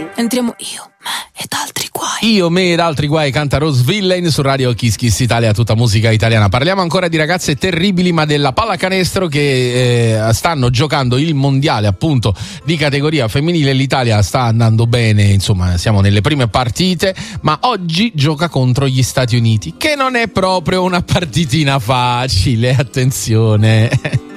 Entriamo io, me ed altri guai. Io, me ed altri guai, canta Rose Villain su Radio Kiss Kiss Italia, tutta musica italiana. Parliamo ancora di ragazze terribili, ma della pallacanestro che stanno giocando il mondiale appunto di categoria femminile. L'Italia sta andando bene, insomma siamo nelle prime partite, ma oggi gioca contro gli Stati Uniti, che non è proprio una partitina facile, attenzione.